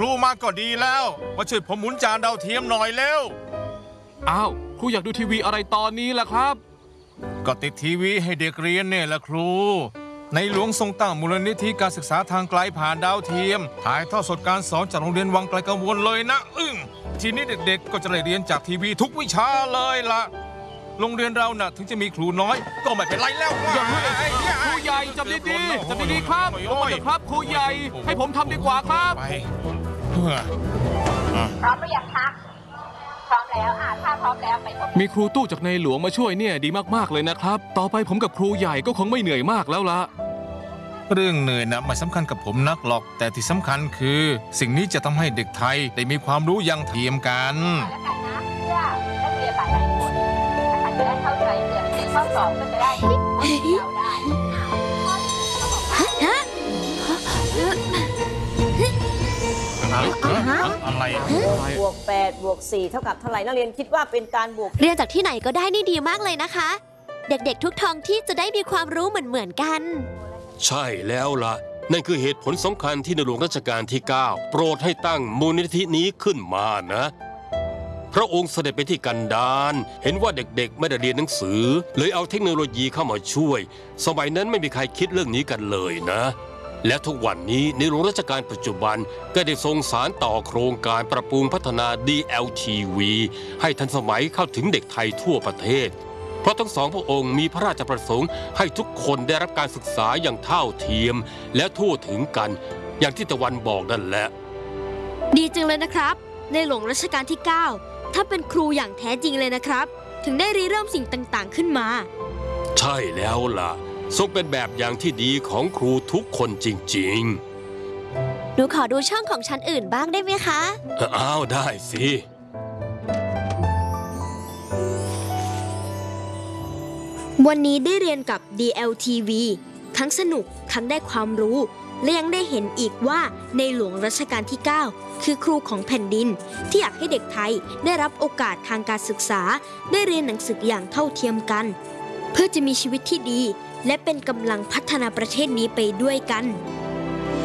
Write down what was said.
รูมาก็ดีแล้วมาช่วยผมหมุนจานดาวเทียมหน่อยเร็วอ้าวครูอยากดูทีวีอะไรตอนนี้ล่ะครับก็ติดทีวีให้เด็กเรียนเนี่ยแหละครูในหลวงทรงตั้งมูลนิธิการศึกษาทางไกลผ่านดาวเทียมถ่ายทอดสดการสอนจากโรงเรียนวังไกลกังวลเลยนะทีนี้เด็กๆก็จะได้เรียนจากทีวีทุกวิชาเลยล่ะโรงเรียนเราน่ะถึงจะมีครูน้อยก็ไม่เป็นไรแล้วครูใหญ่จับดีๆครับลงมาเถอะครับครูใหญ่ให้ผมทำดีกว่าครับพร้อมหรือยังคะพร้อมแล้วถ้าพร้อมแล้วไปพบมีครูตู้จากในหลวงมาช่วยเนี่ยดีมากๆเลยนะครับต่อไปผมกับครูใหญ่ก็คงไม่เหนื่อยมากแล้วละเรื่องเหนื่อยนะไม่สำคัญกับผมนักหรอกแต่ที่สำคัญคือสิ่งนี้จะทำให้เด็กไทยได้มีความรู้อย่างเทียมกันเข้าใจเกิดในข้อสอบก็จะได้คิดเราได้อะไรบวก8บวก4เท่ากับเท่าไหร่นักเรียนคิดว่าเป็นการบวกเรียนจากที่ไหนก็ได้นี่ดีมากเลยนะคะเด็กๆทุกท้องที่จะได้มีความรู้เหมือนกันใช่แล้วล่ะนั่นคือเหตุผลสำคัญที่ในหลวงรัชกาลที่9โปรดให้ตั้งมูลนิธินี้ขึ้นมานะพระองค์เสด็จไปที่กันดารเห็นว่าเด็กๆไม่ได้เรียนหนังสือเลยเอาเทคโนโลยีเข้ามาช่วยสมัยนั้นไม่มีใครคิดเรื่องนี้กันเลยนะและทุกวันนี้ในหลวงรัชกาลปัจจุบันก็ได้ทรงสานต่อโครงการปรับปรุงพัฒนา DLTV ให้ทันสมัยเข้าถึงเด็กไทยทั่วประเทศเพราะทั้งสองพระองค์มีพระราชประสงค์ให้ทุกคนได้รับการศึกษาอย่างเท่าเทียมและทั่วถึงกันอย่างที่ตะวันบอกนั่นแหละดีจังเลยนะครับในหลวงรัชกาลที่9ถ้าเป็นครูอย่างแท้จริงเลยนะครับถึงได้ริเริ่มสิ่งต่างๆขึ้นมาใช่แล้วล่ะทรงเป็นแบบอย่างที่ดีของครูทุกคนจริงๆหนูขอดูช่องของชั้นอื่นบ้างได้ไหมคะอ้าวได้สิวันนี้ได้เรียนกับ DLTV ทั้งสนุกทั้งได้ความรู้และยังได้เห็นอีกว่าในหลวงรัชกาลที่9คือครูของแผ่นดินที่อยากให้เด็กไทยได้รับโอกาสทางการศึกษาได้เรียนหนังสืออย่างเท่าเทียมกันเพื่อจะมีชีวิตที่ดีและเป็นกำลังพัฒนาประเทศนี้ไปด้วยกัน